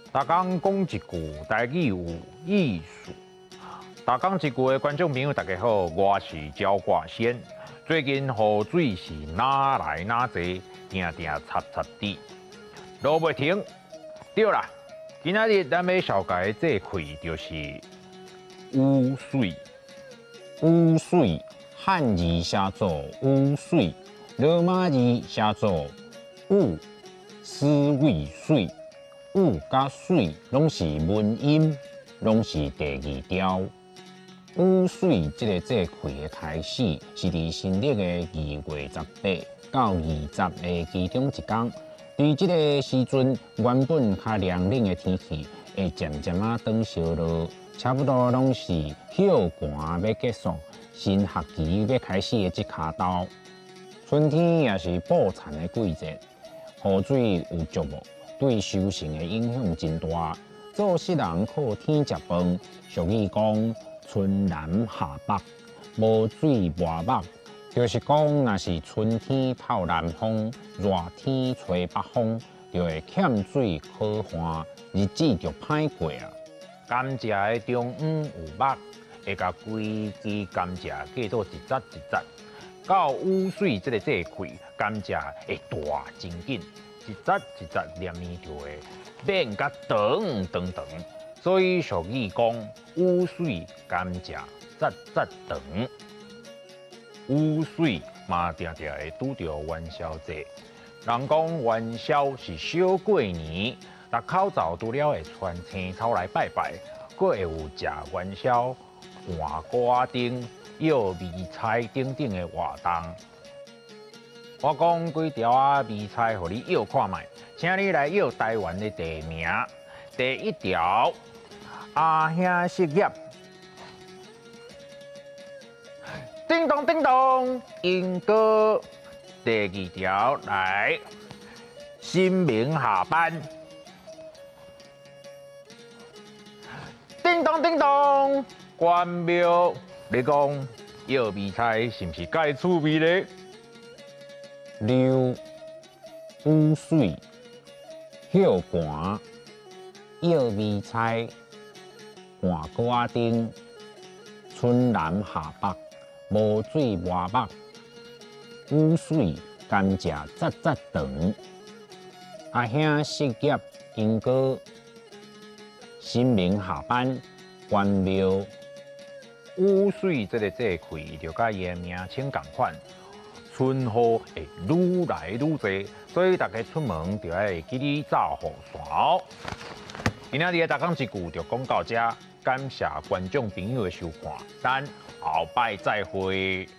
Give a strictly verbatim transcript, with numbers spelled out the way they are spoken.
大讲讲一句台语有意思。大讲一句的观众朋友，大家好，我是焦挂先。最近雨水是哪来哪坐，定定插插滴，落袂停。对啦，今仔日咱要紹介的這氣就是污水。污水漢字寫作污水，羅馬字寫作污，思為水。污甲水攏是文音，攏是第二調。污水這個節氣的開始是佇新曆的二月十八到二十的其中一天。在這個時陣，原本較涼冷的天氣會漸漸啊轉燒落，差不多攏是休寒要結束，新學期要開始的這卡刀。春天也是捕蠶的季節，雨水有足無？對收成的影響真大。做事人靠天食飯，俗語講春南夏北，無水無目，就是講若是春天透南風，熱天吹北風，就會欠水可旱，日子就歹過啊。甘蔗的中央有目，會甲規支甘蔗計做一節一節。到雨水這個節氣，甘蔗會大真緊。一節一節連面就會變甲長長長，所以俗語講雨水甘蔗節節長。雨水嘛定定會拄着元宵節，人講元宵是小過年，逐口罩除了會穿青草來拜拜，閣會有食元宵、換瓜丁、藥味菜等等的活動。我講幾條啊味菜，互你搖看賣，請你來搖台灣的地名。第一條阿兄食葉，叮咚叮咚，鶯歌。第二條來新明下班，叮咚叮咚，關廟。你講搖味菜是毋是介趣味咧？溜污水、休寒、藥味菜、換瓜丁、春南夏北、無水無目、污水甘蔗節節長、阿兄食葉鶯歌、新明下班、關廟。污水這個節氣就甲伊個名稱同款。春雨會愈來愈多，所以大家出門就要記得罩雨傘。今仔日大講一句就講到這，感謝觀眾朋友的收看，咱後擺再會。